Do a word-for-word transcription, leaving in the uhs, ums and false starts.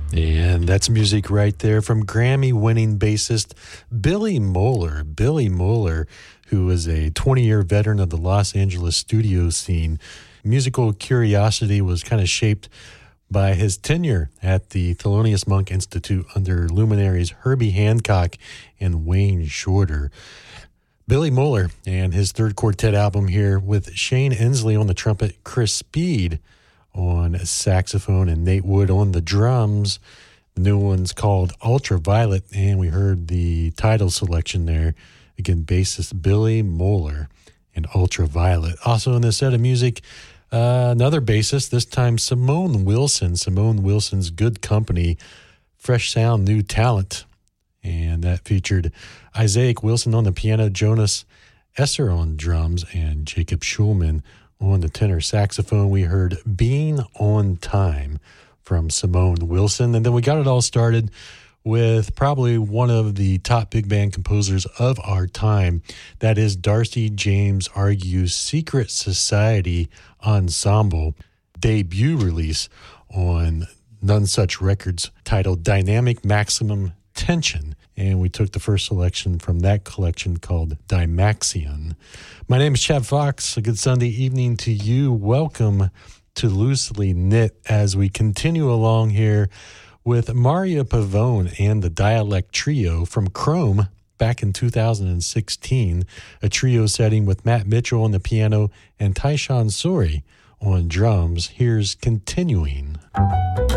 And that's music right there from Grammy-winning bassist Billy Moeller. Billy Moeller, who is a twenty-year veteran of the Los Angeles studio scene. Musical curiosity was kind of shaped by his tenure at the Thelonious Monk Institute under luminaries Herbie Hancock and Wayne Shorter. Billy Moeller and his third quartet album here with Shane Inslee on the trumpet, Chris Speed on saxophone, and Nate Wood on the drums. The new one's called Ultraviolet, and we heard the title selection there. Again, bassist Billy Moeller and Ultraviolet. Also in this set of music, uh, another bassist, this time Simone Wilson. Simone Wilson's Good Company, Fresh Sound, New Talent. And that featured Isaac Wilson on the piano, Jonas Esser on drums, and Jacob Schulman on the tenor saxophone. We heard Being on Time from Simone Wilson. And then we got it all started with probably one of the top big band composers of our time. That is Darcy James Argue's Secret Society Ensemble debut release on None Such Records, titled Dynamic Maximum Tension. And we took the first selection from that collection called Dymaxion. My name is Chad Fox. A good Sunday evening to you. Welcome to Loosely Knit as we continue along here with Mario Pavone and the Dialect Trio from Chrome back in two thousand sixteen, a trio setting with Matt Mitchell on the piano and Tyshawn Sorey on drums. Here's Continuing.